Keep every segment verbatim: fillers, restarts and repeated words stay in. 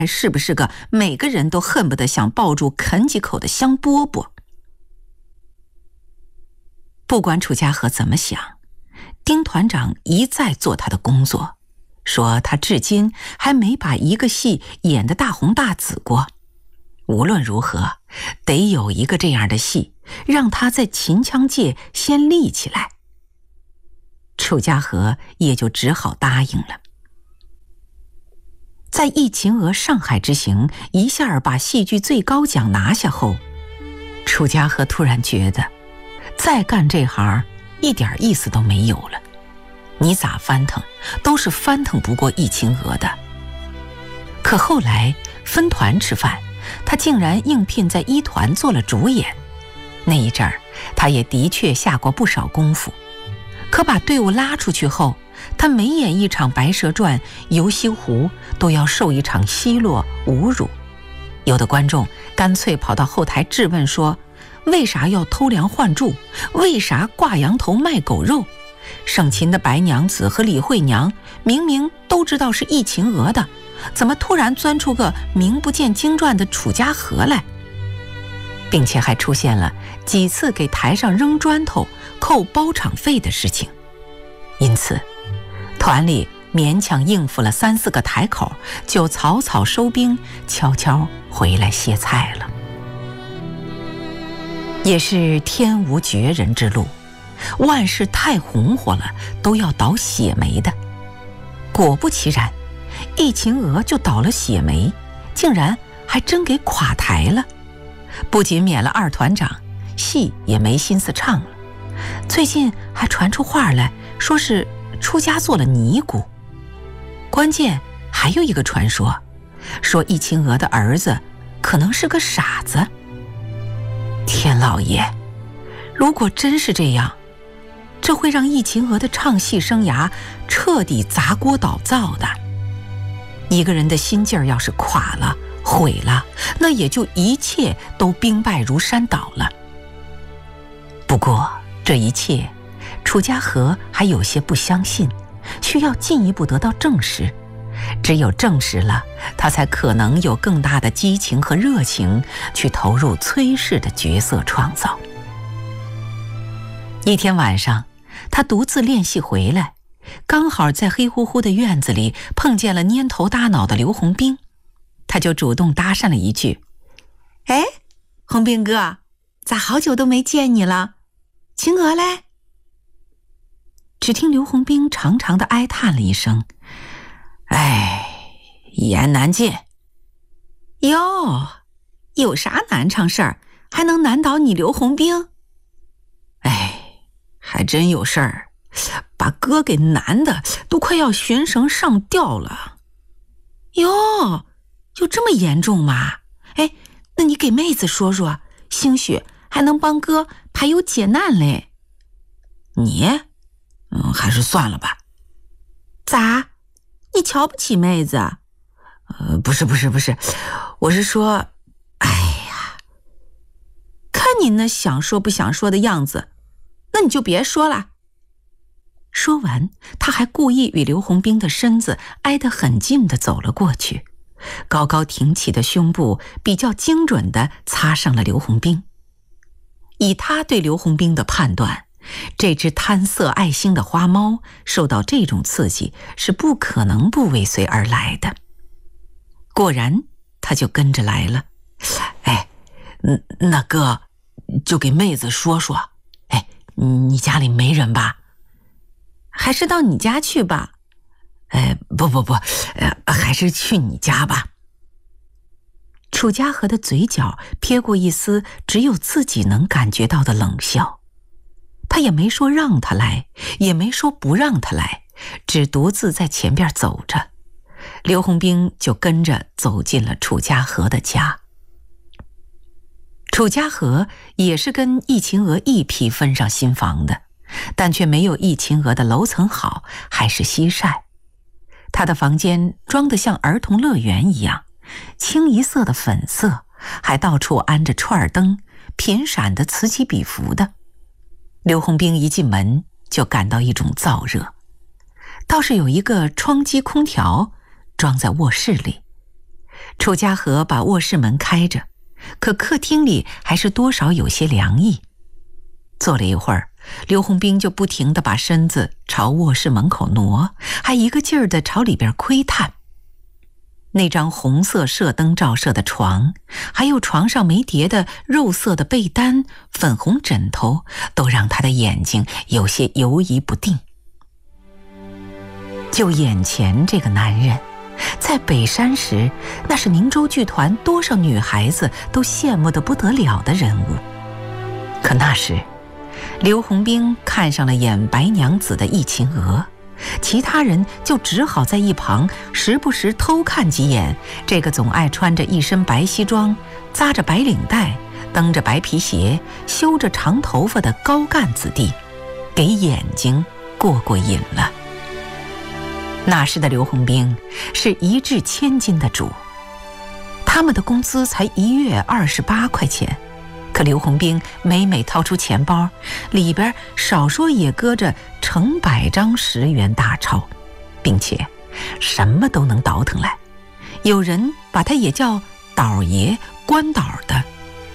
是不是个每个人都恨不得想抱住啃几口的香饽饽？不管楚家河怎么想，丁团长一再做他的工作，说他至今还没把一个戏演得大红大紫过。无论如何，得有一个这样的戏，让他在秦腔界先立起来。楚家河也就只好答应了。在易秦娥上海之行一下把戏剧最高奖拿下后，楚家河突然觉得再干这行一点意思都没有了，你咋翻腾都是翻腾不过易秦娥的。可后来分团吃饭，他竟然应聘在一团做了主演。那一阵儿他也的确下过不少功夫，可把队伍拉出去后，他每演一场《白蛇传》游西湖都要受一场奚落侮辱。有的观众干脆跑到后台质问说，为啥要偷梁换柱？为啥挂羊头卖狗肉？盛秦的白娘子和李慧娘明明都知道是易秦娥的，怎么突然钻出个名不见经传的楚家河来？并且还出现了几次给台上扔砖头扣包场费的事情。因此团里勉强应付了三四个台口，就草草收兵，悄悄回来歇菜了。也是天无绝人之路，万事太红火了都要倒血霉的。果不其然，易秦娥就倒了血霉，竟然还真给垮台了。不仅免了二团长，戏也没心思唱了。最近还传出话来，说是出家做了尼姑。关键还有一个传说，说易秦娥的儿子可能是个傻子。天老爷，如果真是这样，这会让易秦娥的唱戏生涯彻底砸锅倒灶的。一个人的心劲儿要是垮了毁了，那也就一切都兵败如山倒了。不过这一切楚家河还有些不相信，需要进一步得到证实。只有证实了，他才可能有更大的激情和热情去投入崔氏的角色创造。一天晚上，他独自练戏回来，刚好在黑乎乎的院子里碰见了蔫头耷脑的刘洪兵，他就主动搭讪了一句：“哎，洪兵哥，咋好久都没见你了？秦娥嘞？”只听刘洪兵长长的哀叹了一声：“哎，一言难尽。”哟，有啥难唱事儿，还能难倒你刘洪兵？哎，还真有事儿，把哥给难的都快要寻绳上吊了。哟，有这么严重吗？哎，那你给妹子说说，兴许还能帮哥排忧解难嘞。你，嗯，还是算了吧。咋？你瞧不起妹子？呃，不是不是不是，我是说，哎呀，看你那想说不想说的样子，那你就别说了。说完，他还故意与刘洪兵的身子挨得很近地走了过去，高高挺起的胸部比较精准地擦上了刘洪兵。以他对刘洪兵的判断，这只贪色爱心的花猫受到这种刺激是不可能不尾随而来的。果然他就跟着来了。哎，那哥就给妹子说说，哎，你家里没人吧？还是到你家去吧。哎，不不不，呃，还是去你家吧。楚家河的嘴角撇过一丝只有自己能感觉到的冷笑。他也没说让他来，也没说不让他来，只独自在前边走着。刘洪兵就跟着走进了楚家河的家。楚家河也是跟易秦娥一批分上新房的，但却没有易秦娥的楼层好，还是西晒。他的房间装得像儿童乐园一样，清一色的粉色，还到处安着串灯，频闪的此起彼伏的。刘洪兵一进门就感到一种燥热，倒是有一个窗机空调装在卧室里， 楚家和把卧室门开着，可客厅里还是多少有些凉意。坐了一会儿，刘洪兵就不停地把身子朝卧室门口挪，还一个劲儿地朝里边窥探。那张红色射灯照射的床，还有床上没叠的肉色的被单、粉红枕头，都让他的眼睛有些游移不定。就眼前这个男人，在北山时，那是宁州剧团多少女孩子都羡慕得不得了的人物。可那时，刘洪兵看上了演白娘子的易秦娥，其他人就只好在一旁时不时偷看几眼这个总爱穿着一身白西装、扎着白领带、蹬着白皮鞋、修着长头发的高干子弟，给眼睛过过瘾了。那时的刘洪兵是一掷千金的主，他们的工资才一月二十八块钱，可刘洪兵每每掏出钱包，里边少说也搁着成百张十元大钞，并且什么都能倒腾来，有人把他也叫倒爷、官倒的。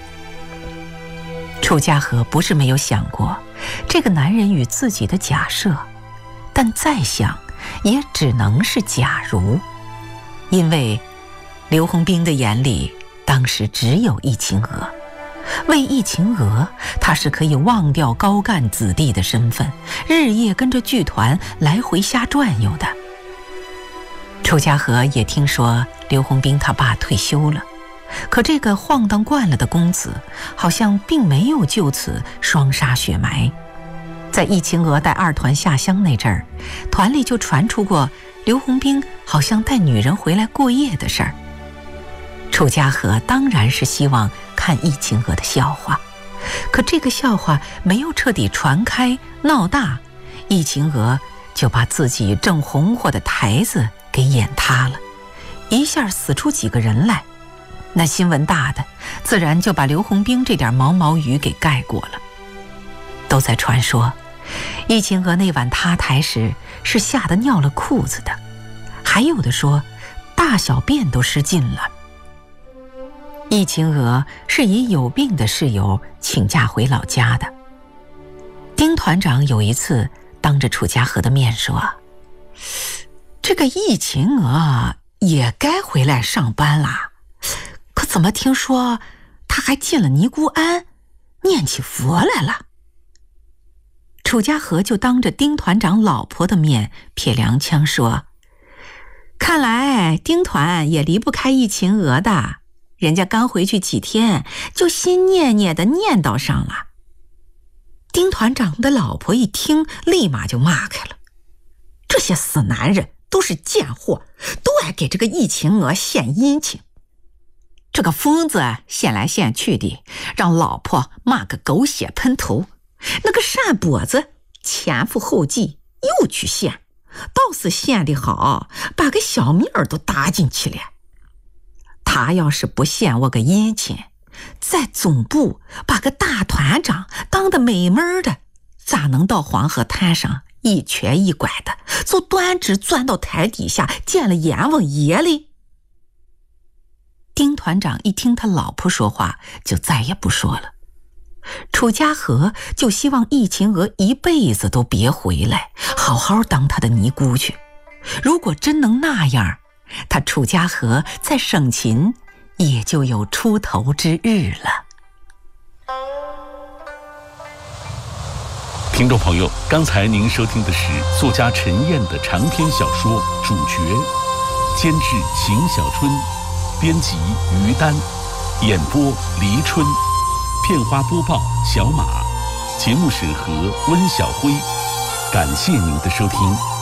楚家和不是没有想过这个男人与自己的假设，但再想也只能是假如，因为刘洪兵的眼里当时只有易秦娥。为易秦娥，他是可以忘掉高干子弟的身份，日夜跟着剧团来回瞎转悠的。楚家和也听说刘洪兵他爸退休了，可这个晃荡惯了的公子好像并没有就此双杀血埋。在易秦娥带二团下乡那阵儿，团里就传出过刘洪兵好像带女人回来过夜的事儿。楚家和当然是希望看易秦娥的笑话，可这个笑话没有彻底传开闹大，易秦娥就把自己正红火的台子给演塌了，一下死出几个人来。那新闻大的自然就把刘洪兵这点毛毛雨给盖过了。都在传说易秦娥那晚塌台时是吓得尿了裤子的，还有的说大小便都失禁了。易秦娥是以有病的事由请假回老家的。丁团长有一次当着楚家和的面说，这个易秦娥也该回来上班啦，可怎么听说她还进了尼姑庵，念起佛来了。楚家和就当着丁团长老婆的面撇凉腔说，看来丁团也离不开易秦娥的，人家刚回去几天就心念念的念叨上了。丁团长的老婆一听立马就骂开了，这些死男人都是贱货，都爱给这个易秦娥献殷勤。这个疯子献来献去的，让老婆骂个狗血喷头，那个单跛子前赴后继又去献，倒是献得好，把个小命儿都搭进去了。他要是不献我个殷勤，在总部把个大团长当得美门的，咋能到黄河滩上一瘸一拐的就端直钻到台底下见了阎王爷哩？丁团长一听他老婆说话，就再也不说了。楚家和就希望易秦娥一辈子都别回来，好好当他的尼姑去。如果真能那样，他楚家和在省勤也就有出头之日了。 听众朋友，刚才您收听的是作家陈燕的长篇小说《主角》，监制邢小春，编辑于丹，演播黎春，片花播报小马，节目审核温小辉。感谢您的收听。